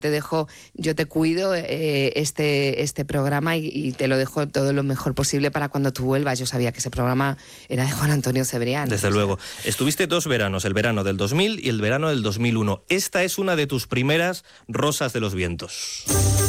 te dejo, yo te cuido este programa y te lo dejo todo lo mejor posible para cuando tú vuelvas. Yo sabía que ese programa era de Juan Antonio Cebrián. Desde luego. Estuviste 2 veranos, el verano del 2000 y el verano del 2001. Esta es una de tus primeras Rosas de los Vientos.